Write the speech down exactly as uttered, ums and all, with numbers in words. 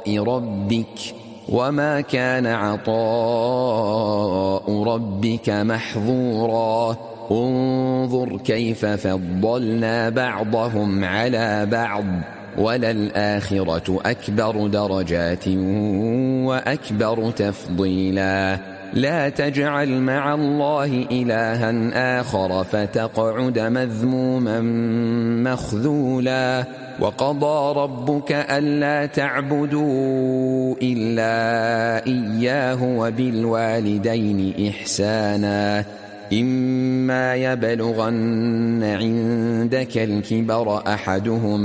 عطاء ربك وما كان عطاء ربك محظورا انظر كيف فضلنا بعضهم على بعض وللآخرة أكبر درجات وأكبر تفضيلا لا تجعل مع الله إلها آخر فتقعد مذموما مخذولا وقضى ربك ألا تعبدوا إلا إياه وبالوالدين إحسانا إما يبلغن عندك الكبر أحدهما